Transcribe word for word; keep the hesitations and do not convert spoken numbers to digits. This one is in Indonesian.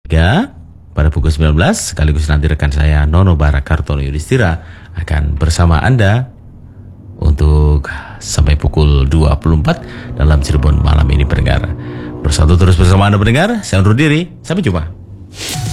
tiga pada pukul sembilan belas, sekaligus nanti rekan saya Nono Bara Kartono Yudhistira akan bersama Anda untuk sampai pukul dua puluh empat dalam Cirebon malam ini pendengar. Bersatu terus bersama Anda pendengar, saya undur diri, sampai jumpa.